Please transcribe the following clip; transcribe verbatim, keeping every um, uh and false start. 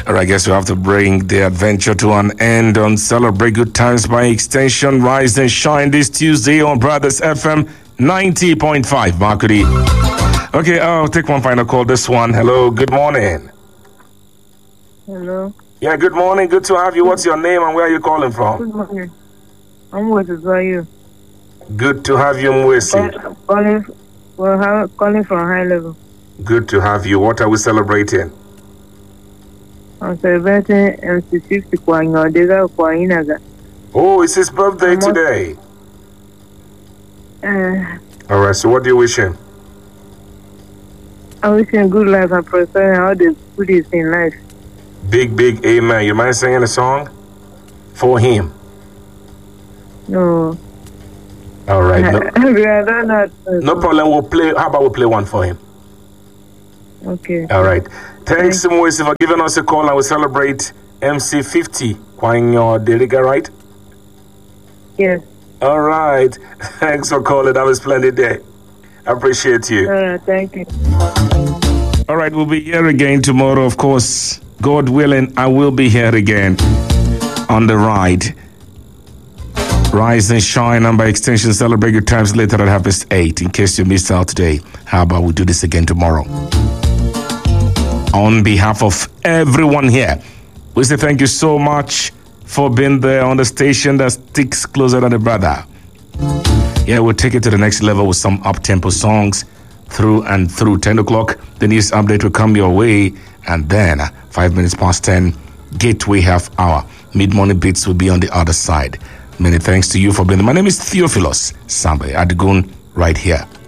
All right, I guess we have to bring the adventure to an end on Celebrate Good Times by extension. Rise and shine this Tuesday on Brothers F M ninety point five. Markudi. Okay, I'll take one final call. This one. Hello, good morning. Hello. Yeah, good morning. Good to have you. What's your name and where are you calling from? Good morning. I'm with you. Good to have you, Mwesi. Calling, well, how, calling from high level. Good to have you. What are we celebrating? I'm celebrating M C fifty Kwanyo Dega Kwanyinaga. Oh, it's his birthday today. Uh, All right, so what do you wish him? I wish him good life and prosperity and all the goodies in life. Big, big amen. You mind singing a song for him? No. All right. No, I don't know. no problem. We'll play. How about we play one for him? Okay. All right. Thanks, Mwesi, for giving us a call and we celebrate M C fifty. Kwanyo Deliga, right? Yes. All right. Thanks for calling. Have a splendid day. I appreciate you. All right. Thank you. All right. We'll be here again tomorrow, of course. God willing, I will be here again on the ride. Rise and shine and by extension celebrate good times later at half past eight. In case you missed out today, how about we do this again tomorrow? On behalf of everyone here, we say thank you so much for being there on the station that sticks closer than a brother. Yeah, we'll take it to the next level with some up-tempo songs through and through. ten o'clock, the news update will come your way. And then, five minutes past ten, Gateway Half Hour. Mid-morning beats will be on the other side. Many thanks to you for being there. My name is Theophilus Sambe Adigun, right here